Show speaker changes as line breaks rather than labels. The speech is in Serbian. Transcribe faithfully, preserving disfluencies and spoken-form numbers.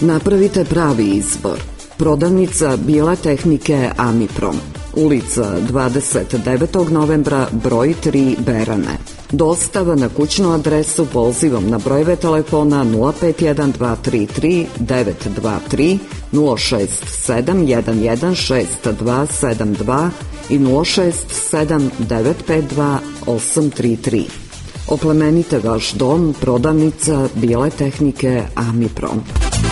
Napravite pravi izbor. Prodavnica Bijele tehnike Amiprom, ulica dvadeset devetog novembra, broj tri, Berane. Dostava na kućnu adresu pozivom na brojeve telefona nula pet jedan dva tri tri devet dva tri, nula šest sedam jedan jedan šest dva sedam dva i nula šest sedam devet pet dva osam tri tri. Oplemenite vaš dom, prodavnica Bijele tehnike Amiprom.